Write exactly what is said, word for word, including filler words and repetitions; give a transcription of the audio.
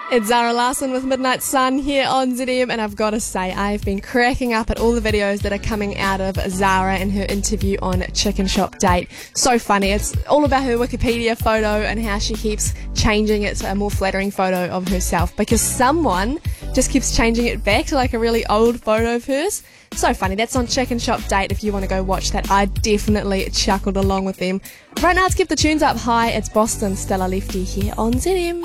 It's Zara Larson with Midnight Sun here on Z M, and I've got to say, I've been cracking up at all the videos that are coming out of Zara and her interview on Chicken Shop Date. So funny. It's all about her Wikipedia photo and how she keeps changing it to a more flattering photo of herself because someone just keeps changing it back to like a really old photo of hers. So funny. That's on Chicken Shop Date if you want to go watch that. I definitely chuckled along with them. Right now, let's keep the tunes up high. It's Boston, Stella Lefty here on Z M.